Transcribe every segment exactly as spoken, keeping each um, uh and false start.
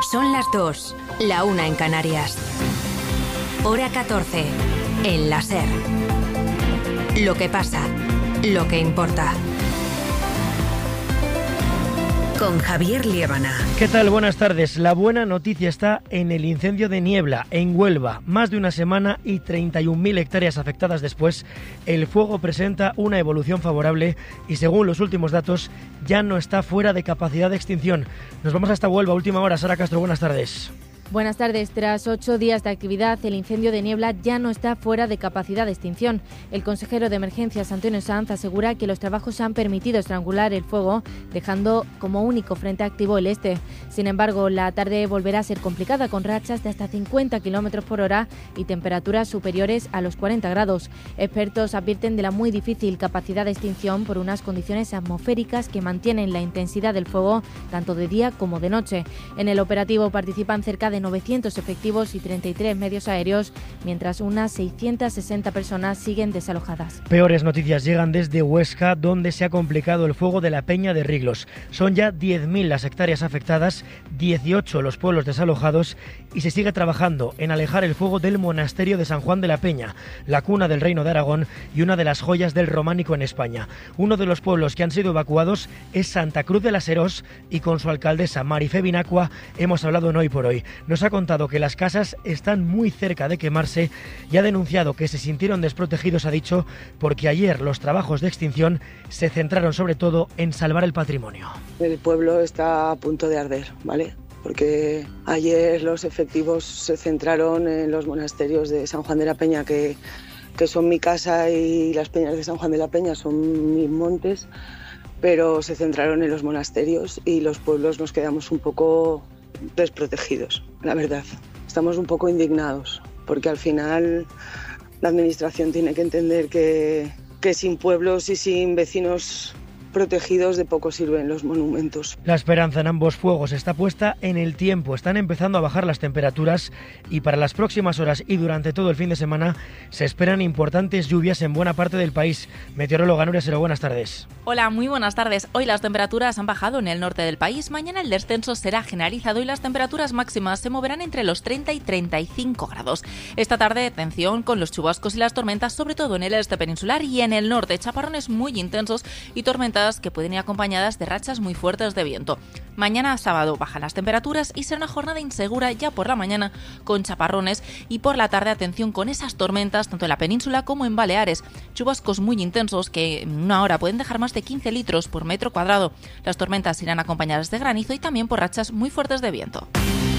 Son las dos, la una en Canarias. Hora catorce, en la SER. Lo que pasa, lo que importa. Con Javier Liébana. ¿Qué tal? Buenas tardes. La buena noticia está en el incendio de Niebla, en Huelva. Más de una semana y treinta y un mil hectáreas afectadas después, el fuego presenta una evolución favorable y, según los últimos datos, ya no está fuera de capacidad de extinción. Nos vamos hasta Huelva, última hora. Sara Castro, buenas tardes. Buenas tardes. Tras ocho días de actividad, el incendio de Niebla ya no está fuera de capacidad de extinción. El consejero de Emergencias, Antonio Sanz, asegura que los trabajos han permitido estrangular el fuego, dejando como único frente activo el este. Sin embargo, la tarde volverá a ser complicada, con rachas de hasta cincuenta kilómetros por hora y temperaturas superiores a los cuarenta grados. Expertos advierten de la muy difícil capacidad de extinción por unas condiciones atmosféricas que mantienen la intensidad del fuego tanto de día como de noche. En el operativo participan cerca de novecientos efectivos y treinta y tres medios aéreos, mientras unas seiscientas sesenta personas siguen desalojadas. Peores noticias llegan desde Huesca, donde se ha complicado el fuego de la Peña de Riglos. Son ya diez mil las hectáreas afectadas, dieciocho los pueblos desalojados y se sigue trabajando en alejar el fuego del monasterio de San Juan de la Peña, la cuna del Reino de Aragón y una de las joyas del románico en España. Uno de los pueblos que han sido evacuados es Santa Cruz de las Herós y con su alcaldesa Marifé Binacua hemos hablado en Hoy por Hoy. Nos ha contado que las casas están muy cerca de quemarse y ha denunciado que se sintieron desprotegidos, ha dicho, porque ayer los trabajos de extinción se centraron sobre todo en salvar el patrimonio. El pueblo está a punto de arder, ¿vale? Porque ayer los efectivos se centraron en los monasterios de San Juan de la Peña, que, que son mi casa, y las peñas de San Juan de la Peña son mis montes, pero se centraron en los monasterios y los pueblos nos quedamos un poco desprotegidos, la verdad. Estamos un poco indignados, porque al final la administración tiene que entender que, que sin pueblos y sin vecinos protegidos de poco sirven los monumentos. La esperanza en ambos fuegos está puesta en el tiempo. Están empezando a bajar las temperaturas y para las próximas horas y durante todo el fin de semana se esperan importantes lluvias en buena parte del país. Meteoróloga Nuria Sero, buenas tardes. Hola, muy buenas tardes. Hoy las temperaturas han bajado en el norte del país. Mañana el descenso será generalizado y las temperaturas máximas se moverán entre los treinta y treinta y cinco grados. Esta tarde, atención con los chubascos y las tormentas, sobre todo en el este peninsular y en el norte. Chaparrones muy intensos y tormentas que pueden ir acompañadas de rachas muy fuertes de viento. Mañana sábado bajan las temperaturas y será una jornada insegura ya por la mañana con chaparrones y por la tarde atención con esas tormentas tanto en la península como en Baleares. Chubascos muy intensos que en una hora pueden dejar más de quince litros por metro cuadrado. Las tormentas irán acompañadas de granizo y también por rachas muy fuertes de viento.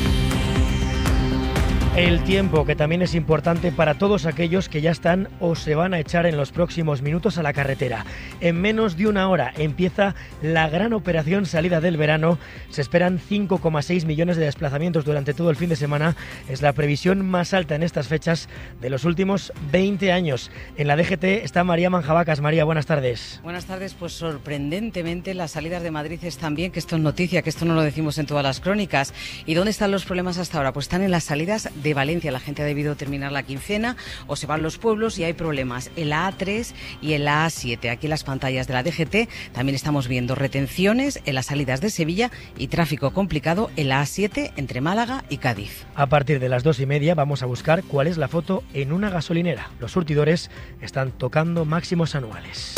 El tiempo, que también es importante para todos aquellos que ya están o se van a echar en los próximos minutos a la carretera. En menos de una hora empieza la gran operación salida del verano. Se esperan cinco coma seis millones de desplazamientos durante todo el fin de semana. Es la previsión más alta en estas fechas de los últimos veinte años. En la D G T está María Manjabacas. María, buenas tardes. Buenas tardes. Pues sorprendentemente las salidas de Madrid están bien, que esto es noticia, que esto no lo decimos en todas las crónicas. ¿Y dónde están los problemas hasta ahora? Pues están en las salidas de Valencia. La gente ha debido terminar la quincena o se van los pueblos y hay problemas en la A tres y en la A siete. Aquí en las pantallas de la D G T también estamos viendo retenciones en las salidas de Sevilla y tráfico complicado en la A siete entre Málaga y Cádiz. A partir de las dos y media vamos a buscar cuál es la foto en una gasolinera. Los surtidores están tocando máximos anuales.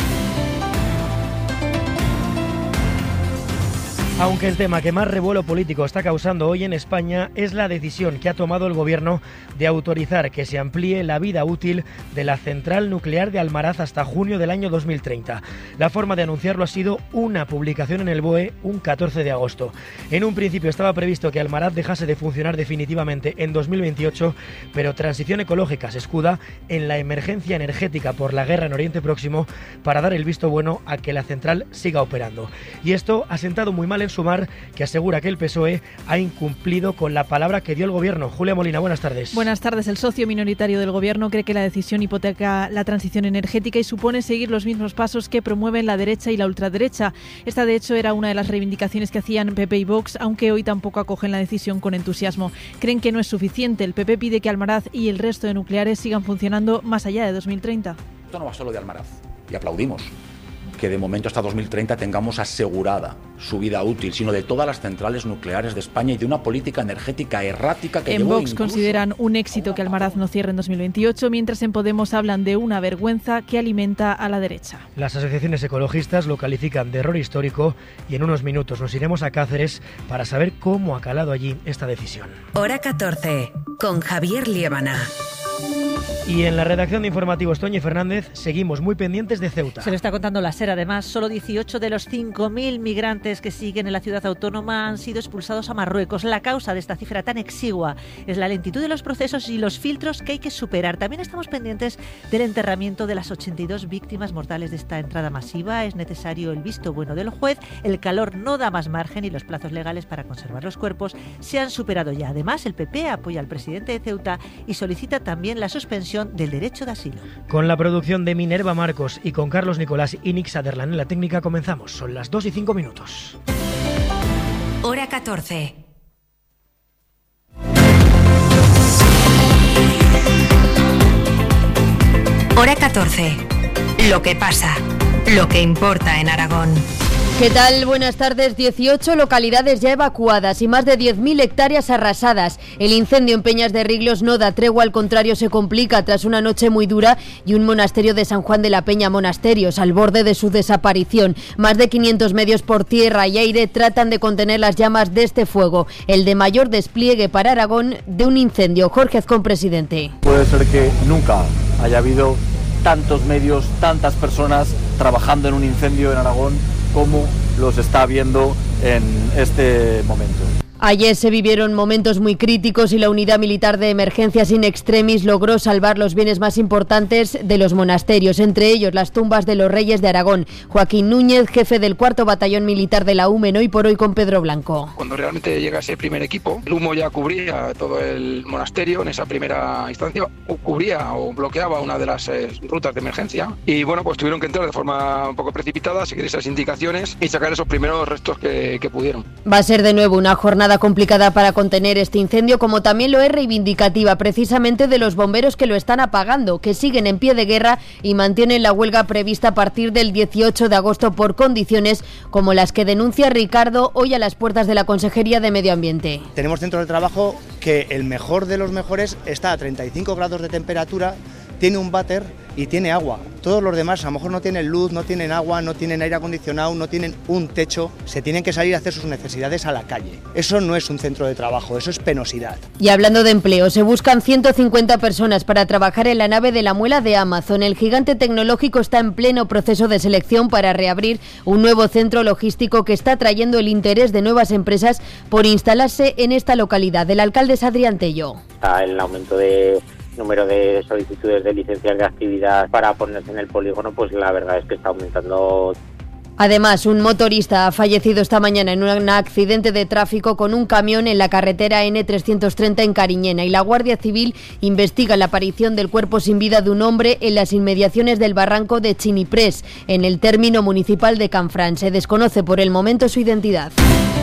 Aunque el tema que más revuelo político está causando hoy en España es la decisión que ha tomado el Gobierno de autorizar que se amplíe la vida útil de la central nuclear de Almaraz hasta junio del año dos mil treinta. La forma de anunciarlo ha sido una publicación en el B O E un catorce de agosto. En un principio estaba previsto que Almaraz dejase de funcionar definitivamente en dos mil veintiocho, pero Transición Ecológica se escuda en la emergencia energética por la guerra en Oriente Próximo para dar el visto bueno a que la central siga operando. Y esto ha sentado muy mal en Sumar, que asegura que el P S O E ha incumplido con la palabra que dio el Gobierno. Julia Molina, buenas tardes. Buenas tardes. El socio minoritario del Gobierno cree que la decisión hipoteca la transición energética y supone seguir los mismos pasos que promueven la derecha y la ultraderecha. Esta, de hecho, era una de las reivindicaciones que hacían P P y Vox, aunque hoy tampoco acogen la decisión con entusiasmo. Creen que no es suficiente. El P P pide que Almaraz y el resto de nucleares sigan funcionando más allá de dos mil treinta. Esto no va solo de Almaraz, y aplaudimos que de momento hasta dos mil treinta tengamos asegurada su vida útil, sino de todas las centrales nucleares de España y de una política energética errática que en llevó Vox incluso... consideran un éxito que Almaraz no cierre en dos mil veintiocho, mientras en Podemos hablan de una vergüenza que alimenta a la derecha. Las asociaciones ecologistas lo califican de error histórico y en unos minutos nos iremos a Cáceres para saber cómo ha calado allí esta decisión. Hora catorce, con Javier Liébana. Y en la redacción de Informativos, Toñi Fernández, seguimos muy pendientes de Ceuta. Se lo está contando la SER, además, solo dieciocho de los cinco mil migrantes que siguen en la ciudad autónoma han sido expulsados a Marruecos. La causa de esta cifra tan exigua es la lentitud de los procesos y los filtros que hay que superar. También estamos pendientes del enterramiento de las ochenta y dos víctimas mortales de esta entrada masiva. Es necesario el visto bueno del juez, el calor no da más margen y los plazos legales para conservar los cuerpos se han superado ya. Además, el P P apoya al presidente de Ceuta y solicita también la suspensión del derecho de asilo. Con la producción de Minerva Marcos y con Carlos Nicolás y Nick Sutherland en la técnica comenzamos. Son las dos y cinco minutos. Hora catorce. Hora catorce. Lo que pasa, lo que importa en Aragón. ¿Qué tal? Buenas tardes. dieciocho localidades ya evacuadas y más de diez mil hectáreas arrasadas. El incendio en Peñas de Riglos no da tregua, al contrario se complica tras una noche muy dura y un monasterio de San Juan de la Peña Monasterios al borde de su desaparición. Más de quinientos medios por tierra y aire tratan de contener las llamas de este fuego, el de mayor despliegue para Aragón de un incendio. Jorge Azcón, presidente. Puede ser que nunca haya habido tantos medios, tantas personas trabajando en un incendio en Aragón como los está viendo en este momento. Ayer se vivieron momentos muy críticos y la unidad militar de emergencias in extremis logró salvar los bienes más importantes de los monasterios, entre ellos las tumbas de los reyes de Aragón. Joaquín Núñez, jefe del cuarto batallón militar de la U M E N, hoy por hoy con Pedro Blanco. Cuando realmente llega ese primer equipo, el humo ya cubría todo el monasterio en esa primera instancia, cubría o bloqueaba una de las eh, rutas de emergencia y bueno, pues tuvieron que entrar de forma un poco precipitada, seguir esas indicaciones y sacar esos primeros restos que, que pudieron. Va a ser de nuevo una jornada complicada para contener este incendio, como también lo es reivindicativa precisamente de los bomberos que lo están apagando, que siguen en pie de guerra y mantienen la huelga prevista a partir del dieciocho de agosto por condiciones como las que denuncia Ricardo hoy a las puertas de la Consejería de Medio Ambiente. Tenemos centros de trabajo que el mejor de los mejores está a treinta y cinco grados de temperatura, tiene un váter y tiene agua. Todos los demás a lo mejor no tienen luz, no tienen agua, no tienen aire acondicionado, no tienen un techo, se tienen que salir a hacer sus necesidades a la calle. Eso no es un centro de trabajo, eso es penosidad. Y hablando de empleo, se buscan ciento cincuenta personas para trabajar en la nave de la muela de Amazon. El gigante tecnológico está en pleno proceso de selección para reabrir un nuevo centro logístico que está atrayendo el interés de nuevas empresas por instalarse en esta localidad. El alcalde es Adrián Tello. Está el aumento de número de solicitudes de licencias de actividad para ponerse en el polígono, pues la verdad es que está aumentando. Además, un motorista ha fallecido esta mañana en un accidente de tráfico con un camión en la carretera ene trescientos treinta en Cariñena, y la Guardia Civil investiga la aparición del cuerpo sin vida de un hombre en las inmediaciones del barranco de Chiniprés, en el término municipal de Canfrán. Se desconoce por el momento su identidad.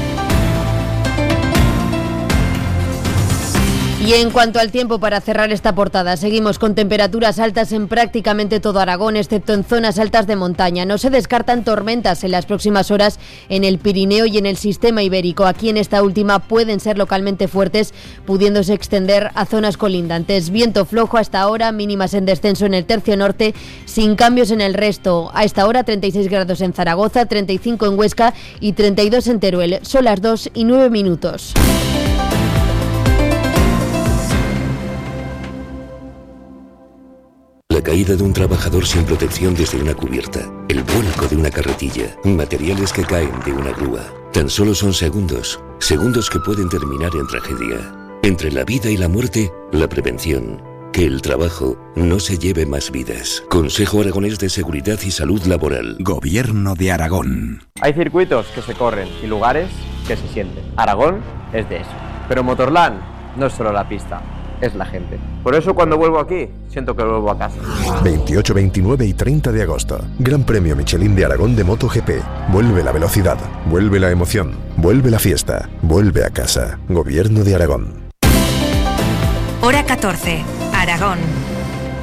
Y en cuanto al tiempo, para cerrar esta portada, seguimos con temperaturas altas en prácticamente todo Aragón, excepto en zonas altas de montaña. No se descartan tormentas en las próximas horas en el Pirineo y en el sistema ibérico. Aquí en esta última pueden ser localmente fuertes, pudiéndose extender a zonas colindantes. Viento flojo hasta ahora, mínimas en descenso en el tercio norte, sin cambios en el resto. A esta hora treinta y seis grados en Zaragoza, treinta y cinco en Huesca y treinta y dos en Teruel. Son las dos y nueve minutos. La caída de un trabajador sin protección desde una cubierta, el vuelco de una carretilla, materiales que caen de una grúa. Tan solo son segundos, segundos que pueden terminar en tragedia. Entre la vida y la muerte, la prevención. Que el trabajo no se lleve más vidas. Consejo Aragonés de Seguridad y Salud Laboral. Gobierno de Aragón. Hay circuitos que se corren y lugares que se sienten. Aragón es de eso. Pero Motorland no es solo la pista, es la gente. Por eso cuando vuelvo aquí, siento que vuelvo a casa. veintiocho, veintinueve y treinta de agosto. Gran Premio Michelin de Aragón de MotoGP. Vuelve la velocidad, vuelve la emoción, vuelve la fiesta, vuelve a casa. Gobierno de Aragón. Hora catorce, Aragón.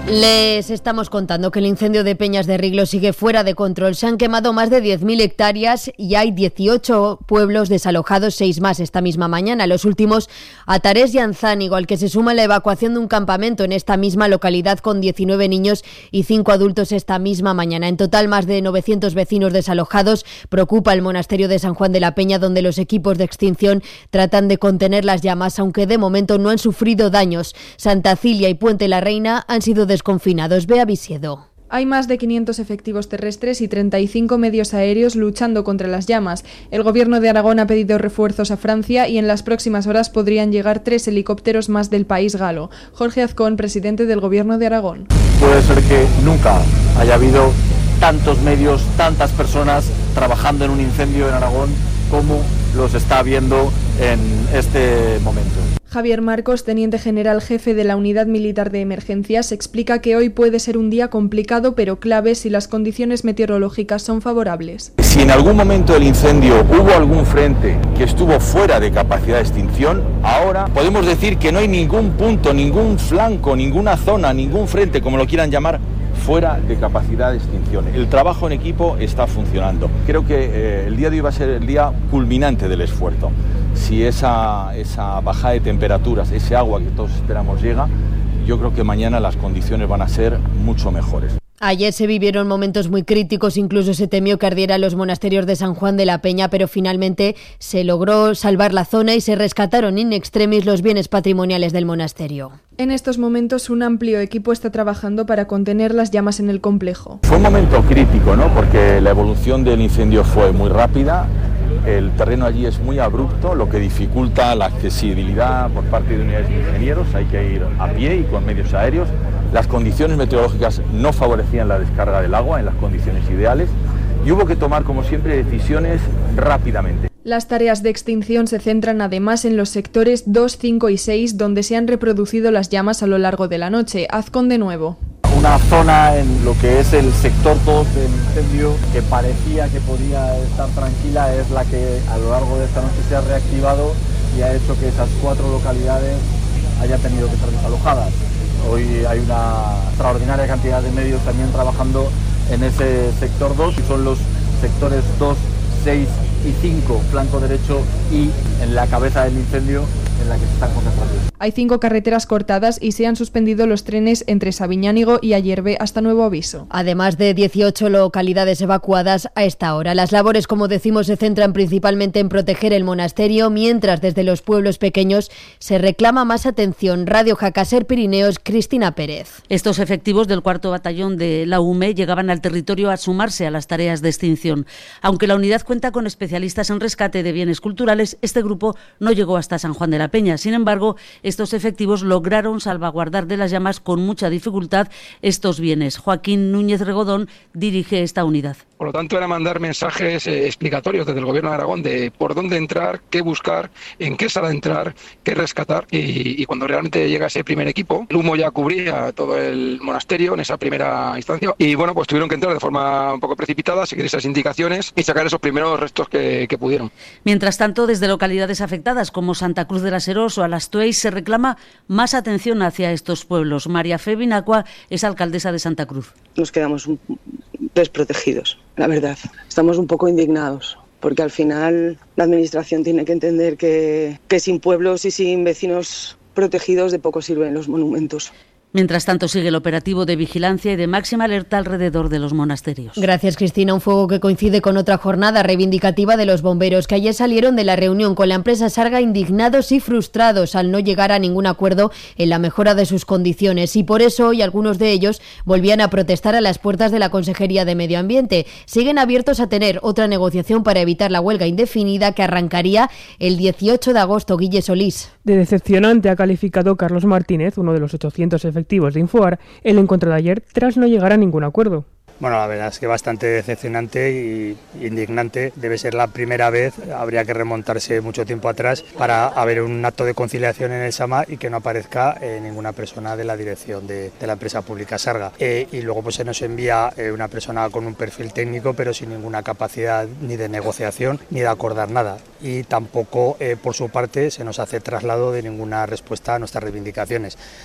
Les estamos contando que el incendio de Peñas de Riglo sigue fuera de control. Se han quemado más de diez mil hectáreas y hay dieciocho pueblos desalojados, seis más esta misma mañana. Los últimos, Atarés y Anzánigo, al que se suma la evacuación de un campamento en esta misma localidad con diecinueve niños y cinco adultos esta misma mañana. En total, más de novecientos vecinos desalojados. Preocupa el monasterio de San Juan de la Peña, donde los equipos de extinción tratan de contener las llamas, aunque de momento no han sufrido daños. Santa Cilia y Puente la Reina han sido desconfinados. Bea Visiedo. Hay más de quinientos efectivos terrestres y treinta y cinco medios aéreos luchando contra las llamas. El Gobierno de Aragón ha pedido refuerzos a Francia y en las próximas horas podrían llegar tres helicópteros más del país galo. Jorge Azcón, presidente del Gobierno de Aragón. Puede ser que nunca haya habido tantos medios, tantas personas trabajando en un incendio en Aragón como los está habiendo en este momento. Javier Marcos, teniente general jefe de la Unidad Militar de Emergencias, explica que hoy puede ser un día complicado pero clave si las condiciones meteorológicas son favorables. Si en algún momento del incendio hubo algún frente que estuvo fuera de capacidad de extinción, ahora podemos decir que no hay ningún punto, ningún flanco, ninguna zona, ningún frente, como lo quieran llamar, fuera de capacidad de extinción. El trabajo en equipo está funcionando. Creo que eh, el día de hoy va a ser el día culminante del esfuerzo. Si esa, esa bajada de temperaturas, ese agua que todos esperamos llega, yo creo que mañana las condiciones van a ser mucho mejores. Ayer se vivieron momentos muy críticos, incluso se temió que ardieran los monasterios de San Juan de la Peña, pero finalmente se logró salvar la zona y se rescataron in extremis los bienes patrimoniales del monasterio. En estos momentos un amplio equipo está trabajando para contener las llamas en el complejo. Fue un momento crítico, ¿no? Porque la evolución del incendio fue muy rápida. El terreno allí es muy abrupto, lo que dificulta la accesibilidad por parte de unidades de ingenieros. Hay que ir a pie y con medios aéreos. Las condiciones meteorológicas no favorecían la descarga del agua en las condiciones ideales y hubo que tomar, como siempre, decisiones rápidamente. Las tareas de extinción se centran además en los sectores dos, cinco y seis, donde se han reproducido las llamas a lo largo de la noche. Azcón de nuevo. Una zona en lo que es el sector dos del incendio que parecía que podía estar tranquila es la que a lo largo de esta noche se ha reactivado y ha hecho que esas cuatro localidades hayan tenido que ser desalojadas. Hoy hay una extraordinaria cantidad de medios también trabajando en ese sector dos, y son los sectores dos, seis y cinco, flanco derecho y en la cabeza del incendio, en la que se están concentrando. Hay cinco carreteras cortadas y se han suspendido los trenes entre Sabiñánigo y Ayerbe hasta nuevo aviso. Además de dieciocho localidades evacuadas a esta hora. Las labores, como decimos, se centran principalmente en proteger el monasterio, mientras desde los pueblos pequeños se reclama más atención. Radio Jacaser Pirineos, Cristina Pérez. Estos efectivos del cuarto batallón de la U M E llegaban al territorio a sumarse a las tareas de extinción. Aunque la unidad cuenta con especialistas en rescate de bienes culturales, este grupo no llegó hasta San Juan de la Peña. Sin embargo, estos efectivos lograron salvaguardar de las llamas con mucha dificultad estos bienes. Joaquín Núñez Regodón dirige esta unidad. Por lo tanto, era mandar mensajes eh, explicatorios desde el Gobierno de Aragón de por dónde entrar, qué buscar, en qué sala entrar, qué rescatar. Y, y cuando realmente llega ese primer equipo, el humo ya cubría todo el monasterio en esa primera instancia. Y bueno, pues tuvieron que entrar de forma un poco precipitada, seguir esas indicaciones y sacar esos primeros restos que, que pudieron. Mientras tanto, desde localidades afectadas como Santa Cruz de las Serós o Alastuéis se reclama más atención hacia estos pueblos. María Fe Binacua es alcaldesa de Santa Cruz. Nos quedamos desprotegidos, la verdad. Estamos un poco indignados, porque al final la administración tiene que entender que, que sin pueblos y sin vecinos protegidos de poco sirven los monumentos. Mientras tanto, sigue el operativo de vigilancia y de máxima alerta alrededor de los monasterios. Gracias, Cristina. Un fuego que coincide con otra jornada reivindicativa de los bomberos, que ayer salieron de la reunión con la empresa Sarga indignados y frustrados al no llegar a ningún acuerdo en la mejora de sus condiciones. Y por eso hoy algunos de ellos volvían a protestar a las puertas de la Consejería de Medio Ambiente. Siguen abiertos a tener otra negociación para evitar la huelga indefinida que arrancaría el dieciocho de agosto. Guille Solís. De decepcionante ha calificado Carlos Martínez, uno de los ochocientos efectivos de Infoar, el encuentro de ayer tras no llegar a ningún acuerdo. Bueno, la verdad es que bastante decepcionante y indignante. Debe ser la primera vez, habría que remontarse mucho tiempo atrás para haber un acto de conciliación en el SAMA y que no aparezca eh, ninguna persona de la dirección de, de la empresa pública Sarga. Eh, y luego pues se nos envía eh, una persona con un perfil técnico pero sin ninguna capacidad ni de negociación ni de acordar nada. Y tampoco eh, por su parte se nos hace traslado de ninguna respuesta a nuestras reivindicaciones.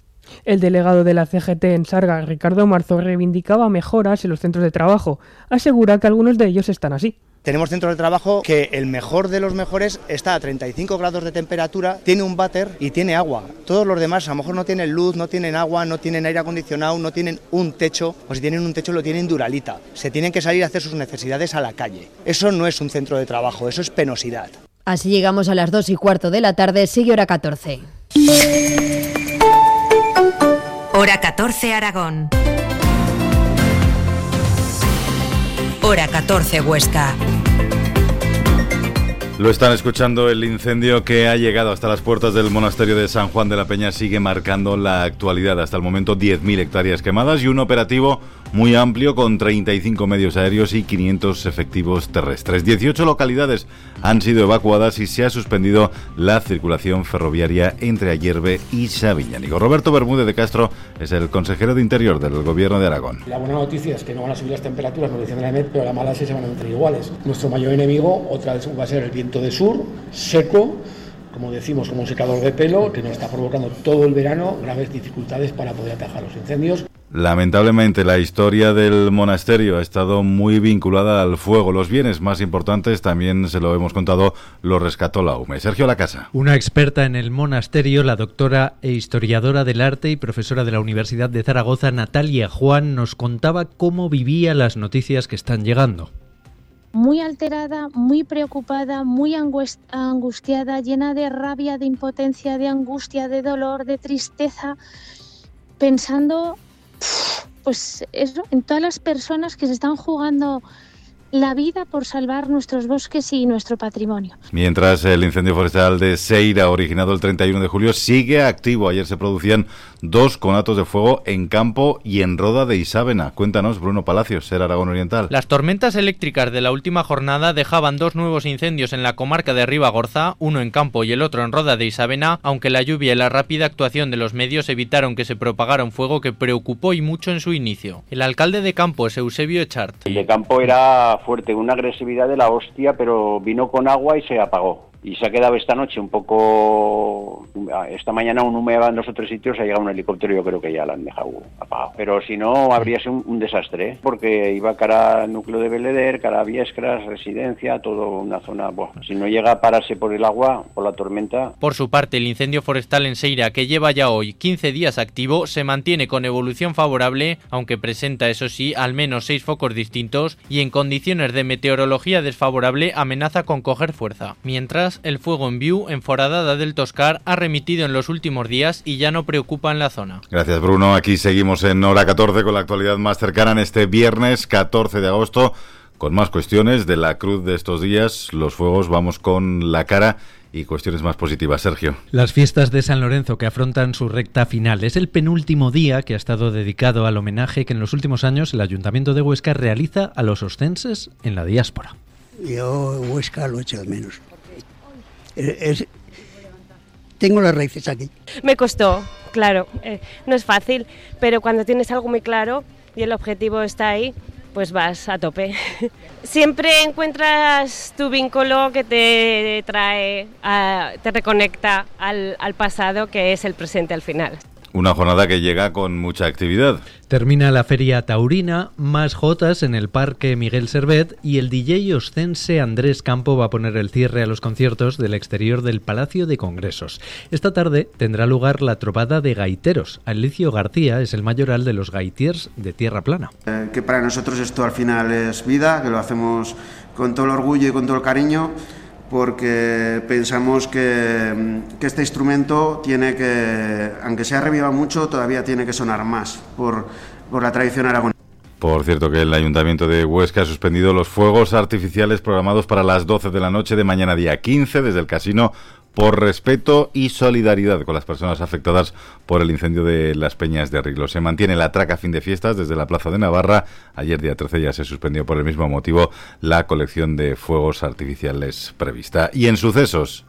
El delegado de la C G T en Sarga, Ricardo Marzo, reivindicaba mejoras en los centros de trabajo. Asegura que algunos de ellos están así. Tenemos centros de trabajo que el mejor de los mejores está a treinta y cinco grados de temperatura, tiene un váter y tiene agua. Todos los demás a lo mejor no tienen luz, no tienen agua, no tienen aire acondicionado, no tienen un techo, o si tienen un techo lo tienen Duralita. Se tienen que salir a hacer sus necesidades a la calle. Eso no es un centro de trabajo, eso es penosidad. Así llegamos a las dos y cuarto de la tarde, sigue Hora catorce. Hora catorce Aragón. Hora catorce Huesca. Lo están escuchando, el incendio que ha llegado hasta las puertas del monasterio de San Juan de la Peña sigue marcando la actualidad. Hasta el momento diez mil hectáreas quemadas y un operativo muy amplio con treinta y cinco medios aéreos y quinientos efectivos terrestres. dieciocho localidades han sido evacuadas y se ha suspendido la circulación ferroviaria entre Ayerbe y Sabiñánigo. Roberto Bermúdez de Castro es el consejero de Interior del Gobierno de Aragón. La buena noticia es que no van a subir las temperaturas, nos decían la EMET, pero la mala es que se van a mantener iguales. Nuestro mayor enemigo otra vez va a ser el viento de sur, seco, como decimos, como un secador de pelo, que nos está provocando todo el verano graves dificultades para poder atajar los incendios. Lamentablemente, la historia del monasterio ha estado muy vinculada al fuego. Los bienes más importantes, también se lo hemos contado, lo rescató la U M E. Sergio Lacasa. Una experta en el monasterio, la doctora e historiadora del arte y profesora de la Universidad de Zaragoza, Natalia Juan, nos contaba cómo vivía las noticias que están llegando. Muy alterada, muy preocupada, muy angustiada, llena de rabia, de impotencia, de angustia, de dolor, de tristeza, pensando pues eso, en todas las personas que se están jugando la vida por salvar nuestros bosques y nuestro patrimonio. Mientras el incendio forestal de Seira, originado el treinta y uno de julio, sigue activo. Ayer se producían dos conatos de fuego en Campo y en Roda de Isábena. Cuéntanos, Bruno Palacios, SER Aragón Oriental. Las tormentas eléctricas de la última jornada dejaban dos nuevos incendios en la comarca de Ribagorza, uno en Campo y el otro en Roda de Isábena, aunque la lluvia y la rápida actuación de los medios evitaron que se propagara un fuego que preocupó y mucho en su inicio. El alcalde de Campo es Eusebio Echart. El de Campo era fuerte, una agresividad de la hostia, pero vino con agua y se apagó. Y se ha quedado esta noche un poco... Esta mañana un humeaba en dos o tres sitios, ha llegado un helicóptero, yo creo que ya la han dejado apagado. Pero si no, habría sido un, un desastre, ¿eh? Porque iba cara al núcleo de Beleder, cara a Viescras, residencia, todo una zona... Bueno, si no llega a pararse por el agua, por la tormenta... Por su parte, el incendio forestal en Seira, que lleva ya hoy quince días activo, se mantiene con evolución favorable, aunque presenta, eso sí, al menos seis focos distintos y en condiciones de meteorología desfavorable amenaza con coger fuerza. Mientras, el fuego en Viu, en Foradada del Toscar, ha remitido en los últimos días y ya no preocupa en la zona. Gracias, Bruno. Aquí seguimos en Hora catorce con la actualidad más cercana en este viernes catorce de agosto, con más cuestiones de la cruz de estos días. Los fuegos, vamos con la cara y cuestiones más positivas. Sergio. Las fiestas de San Lorenzo que afrontan su recta final. Es el penúltimo día que ha estado dedicado al homenaje que en los últimos años el Ayuntamiento de Huesca realiza a los oscenses en la diáspora. Yo Huesca lo echo de menos. Es, tengo las raíces aquí. Me costó, claro, eh, no es fácil, pero cuando tienes algo muy claro y el objetivo está ahí, pues vas a tope. Siempre encuentras tu vínculo que te trae, a, te reconecta al, al pasado, que es el presente al final. Una jornada que llega con mucha actividad. Termina la feria taurina, más jotas en el Parque Miguel Servet y el D J oscense Andrés Campo va a poner el cierre a los conciertos del exterior del Palacio de Congresos. Esta tarde tendrá lugar la trovada de gaiteros. Alicio García es el mayoral de los gaitiers de Tierra Plana. Eh, que para nosotros esto al final es vida, que lo hacemos con todo el orgullo y con todo el cariño, porque pensamos que, que este instrumento tiene que, aunque se ha revivido mucho, todavía tiene que sonar más por, por la tradición aragonesa. Por cierto, que el Ayuntamiento de Huesca ha suspendido los fuegos artificiales programados para las doce de la noche de mañana día quince desde el casino, por respeto y solidaridad con las personas afectadas por el incendio de las Peñas de Riglo. Se mantiene la traca fin de fiestas desde la Plaza de Navarra. Ayer, día trece, ya se suspendió por el mismo motivo la colección de fuegos artificiales prevista. Y en sucesos...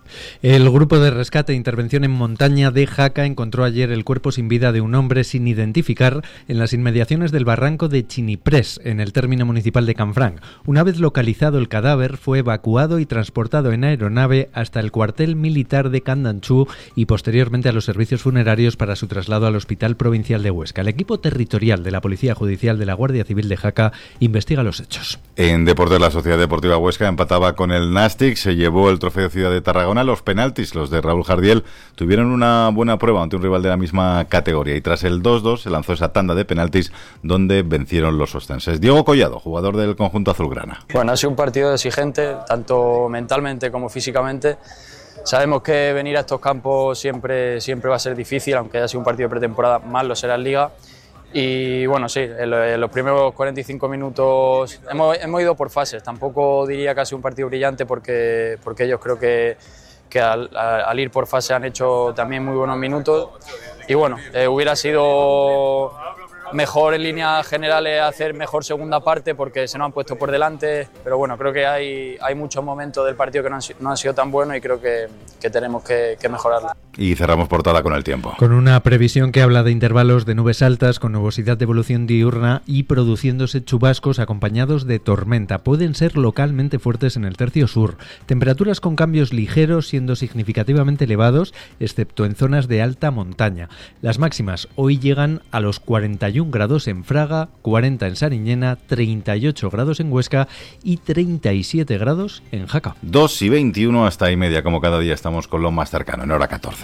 El grupo de rescate e intervención en montaña de Jaca encontró ayer el cuerpo sin vida de un hombre sin identificar en las inmediaciones del barranco de Chiniprés, en el término municipal de Canfranc. Una vez localizado el cadáver, fue evacuado y transportado en aeronave hasta el cuartel militar de Candanchú y posteriormente a los servicios funerarios para su traslado al Hospital Provincial de Huesca. El equipo territorial de la Policía Judicial de la Guardia Civil de Jaca investiga los hechos. En deportes, la Sociedad Deportiva Huesca empataba con el Nàstic, se llevó el trofeo Ciudad de Tarragona. Los penaltis, los de Raúl Jardiel, tuvieron una buena prueba ante un rival de la misma categoría y tras el dos dos se lanzó esa tanda de penaltis donde vencieron los ostenses. Diego Collado, jugador del conjunto azulgrana. Bueno, ha sido un partido exigente, tanto mentalmente como físicamente. Sabemos que venir a estos campos siempre, siempre va a ser difícil, aunque haya sido un partido de pretemporada, más lo será en Liga. Y bueno, sí, en los primeros cuarenta y cinco minutos hemos, hemos ido por fases. Tampoco diría que ha sido un partido brillante porque, porque ellos creo que, que al, al ir por fase han hecho también muy buenos minutos. Y bueno, eh, hubiera sido mejor en líneas generales hacer mejor segunda parte porque se nos han puesto por delante, pero bueno, creo que hay, hay muchos momentos del partido que no han, no han sido tan buenos y creo que, que tenemos que, que mejorarlo. Y cerramos portada con el tiempo. Con una previsión que habla de intervalos de nubes altas con nubosidad de evolución diurna y produciéndose chubascos acompañados de tormenta. Pueden ser localmente fuertes en el tercio sur. Temperaturas con cambios ligeros siendo significativamente elevados, excepto en zonas de alta montaña. Las máximas hoy llegan a los cuarenta y uno grados en Fraga, cuarenta en Sariñena, treinta y ocho grados en Huesca y treinta y siete grados en Jaca. dos y veintiuno hasta y media, como cada día estamos con lo más cercano, en hora catorce.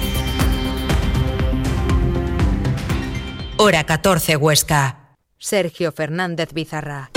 Hora catorce Huesca. Sergio Fernández Bizarra.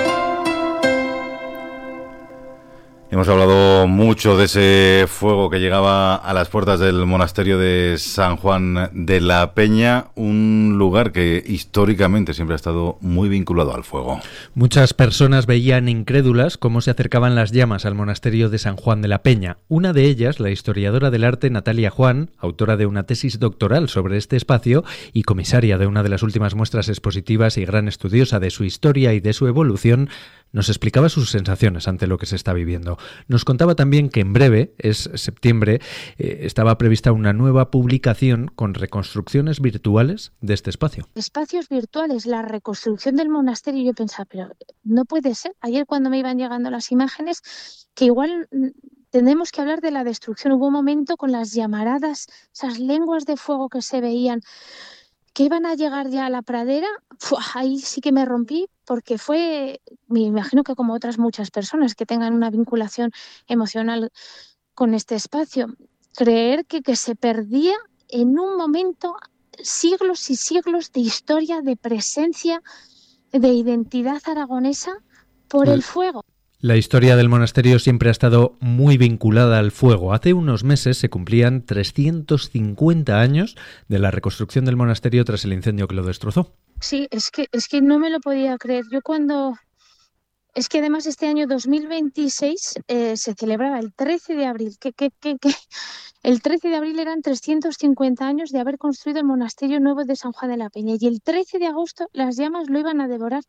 Hemos hablado mucho de ese fuego que llegaba a las puertas del monasterio de San Juan de la Peña, un lugar que históricamente siempre ha estado muy vinculado al fuego. Muchas personas veían incrédulas cómo se acercaban las llamas al monasterio de San Juan de la Peña. Una de ellas, la historiadora del arte Natalia Juan, autora de una tesis doctoral sobre este espacio y comisaria de una de las últimas muestras expositivas y gran estudiosa de su historia y de su evolución, nos explicaba sus sensaciones ante lo que se está viviendo. Nos contaba también que en breve, es septiembre, eh, estaba prevista una nueva publicación con reconstrucciones virtuales de este espacio. Espacios virtuales, la reconstrucción del monasterio. Yo pensaba, pero no puede ser. Ayer cuando me iban llegando las imágenes, que igual tenemos que hablar de la destrucción. Hubo un momento con las llamaradas, esas lenguas de fuego que se veían, que iban a llegar ya a la pradera. Uf, ahí sí que me rompí porque fue, me imagino que como otras muchas personas que tengan una vinculación emocional con este espacio, creer que, que se perdía en un momento siglos y siglos de historia, de presencia, de identidad aragonesa por el fuego. La historia del monasterio siempre ha estado muy vinculada al fuego. Hace unos meses se cumplían trescientos cincuenta años de la reconstrucción del monasterio tras el incendio que lo destrozó. Sí, es que, es que no me lo podía creer. Yo cuando... Es que además este año dos mil veintiséis eh, se celebraba el trece de abril. Que, que, que, que... El trece de abril eran trescientos cincuenta años de haber construido el monasterio nuevo de San Juan de la Peña. Y el trece de agosto las llamas lo iban a devorar.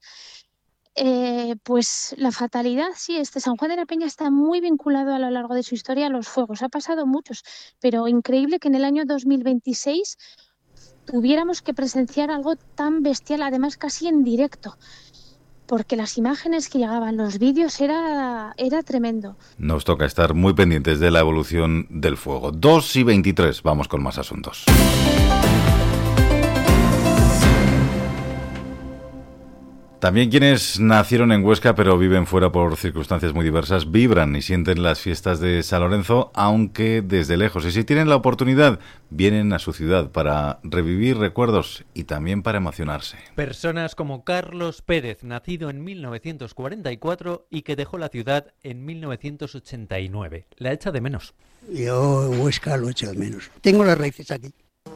Eh, pues la fatalidad, sí, este San Juan de la Peña está muy vinculado a lo largo de su historia a los fuegos. Ha pasado muchos, pero increíble que en el año dos mil veintiséis tuviéramos que presenciar algo tan bestial, además casi en directo, porque las imágenes que llegaban, los vídeos, era, era tremendo. Nos toca estar muy pendientes de la evolución del fuego. dos y veintitrés, vamos con más asuntos. También quienes nacieron en Huesca pero viven fuera por circunstancias muy diversas vibran y sienten las fiestas de San Lorenzo, aunque desde lejos. Y si tienen la oportunidad, vienen a su ciudad para revivir recuerdos y también para emocionarse. Personas como Carlos Pérez, nacido en mil novecientos cuarenta y cuatro y que dejó la ciudad en mil novecientos ochenta y nueve. ¿La echa de menos? Yo Huesca lo echo de menos. Tengo las raíces aquí.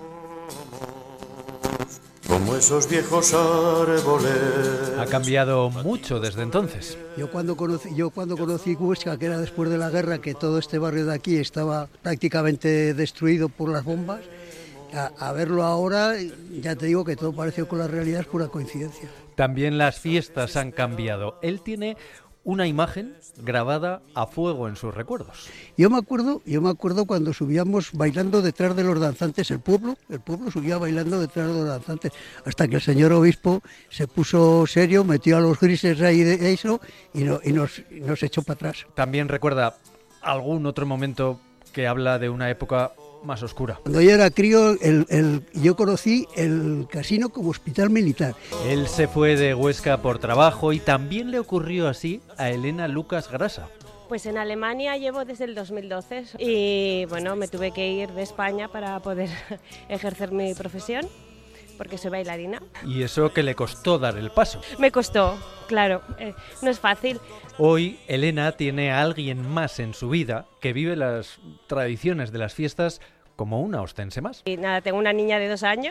Como esos viejos árboles. Ha cambiado mucho desde entonces. Yo cuando conocí, yo cuando conocí Huesca, que era después de la guerra, que todo este barrio de aquí estaba prácticamente destruido por las bombas, a, a verlo ahora, ya te digo que todo parece con la realidad es pura coincidencia. También las fiestas han cambiado. Él tiene una imagen grabada a fuego en sus recuerdos. Yo me acuerdo, yo me acuerdo cuando subíamos bailando detrás de los danzantes, el pueblo, el pueblo subía bailando detrás de los danzantes, hasta que el señor obispo se puso serio, metió a los grises ahí de eso y, no, y, nos, y nos echó para atrás. También recuerda algún otro momento que habla de una época más oscura. Cuando yo era crío, el, el, yo conocí el casino como hospital militar. Él se fue de Huesca por trabajo y también le ocurrió así a Elena Lucas Grasa. Pues en Alemania llevo desde el dos mil doce y bueno, me tuve que ir de España para poder ejercer mi profesión, porque soy bailarina. ¿Y eso que le costó dar el paso? Me costó, claro, eh, no es fácil. Hoy Elena tiene a alguien más en su vida que vive las tradiciones de las fiestas como una ostense más. Y nada, tengo una niña de dos años,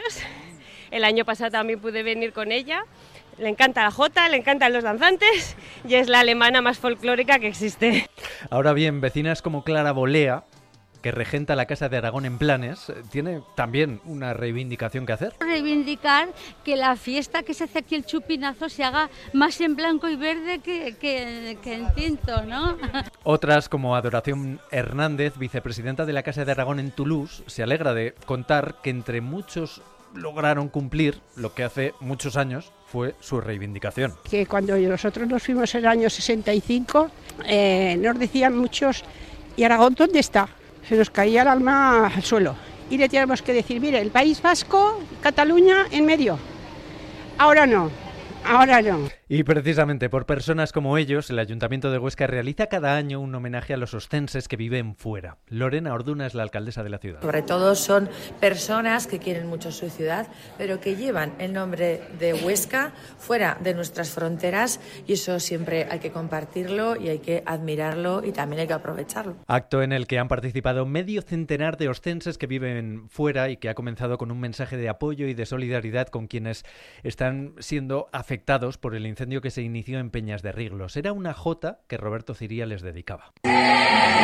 el año pasado también pude venir con ella, le encanta la jota, le encantan los danzantes y es la alemana más folclórica que existe. Ahora bien, vecinas como Clara Bolea, que regenta la Casa de Aragón en Planes, tiene también una reivindicación que hacer. Reivindicar que la fiesta que se hace aquí el chupinazo se haga más en blanco y verde que, que, que en tinto, ¿no? Otras, como Adoración Hernández, vicepresidenta de la Casa de Aragón en Toulouse, se alegra de contar que entre muchos lograron cumplir lo que hace muchos años fue su reivindicación. Que cuando nosotros nos fuimos en el año sesenta y cinco, eh, nos decían muchos, ¿y Aragón dónde está? Se nos caía el alma al suelo y le teníamos que decir, mire, el País Vasco, Cataluña en medio. Ahora no, ahora no. Y precisamente por personas como ellos, el Ayuntamiento de Huesca realiza cada año un homenaje a los ostenses que viven fuera. Lorena Orduna es la alcaldesa de la ciudad. Sobre todo son personas que quieren mucho su ciudad, pero que llevan el nombre de Huesca fuera de nuestras fronteras y eso siempre hay que compartirlo y hay que admirarlo y también hay que aprovecharlo. Acto en el que han participado medio centenar de ostenses que viven fuera y que ha comenzado con un mensaje de apoyo y de solidaridad con quienes están siendo afectados por el incendio que se inició en Peñas de Riglos. Era una jota que Roberto Ciría les dedicaba.